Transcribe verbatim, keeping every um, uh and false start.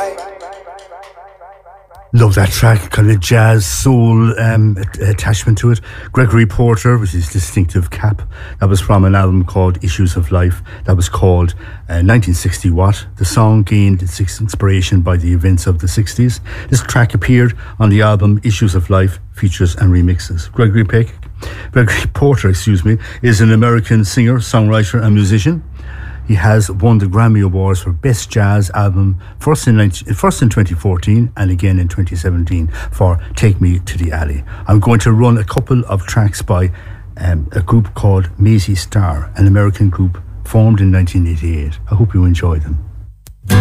Love that track, kind of jazz, soul um, attachment to it. Gregory Porter with his distinctive cap. That was from an album called Issues of Life. That was called uh, nineteen sixty Watt. The song gained its inspiration by the events of the sixties. This track appeared on the album Issues of Life, Features and Remixes. Gregory Peck, Gregory Porter, excuse me, is an American singer, songwriter and musician. He has won the Grammy Awards for Best Jazz Album, first in, nineteen, first in twenty fourteen and again in twenty seventeen for Take Me to the Alley. I'm going to run a couple of tracks by um, a group called Maisie Star, an American group formed in nineteen eighty-eight. I hope you enjoy them.